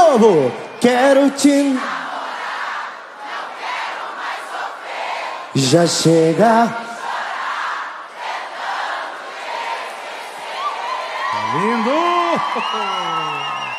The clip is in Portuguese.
novo. Quero te namorar, não quero mais sofrer. Já chega. Lindo!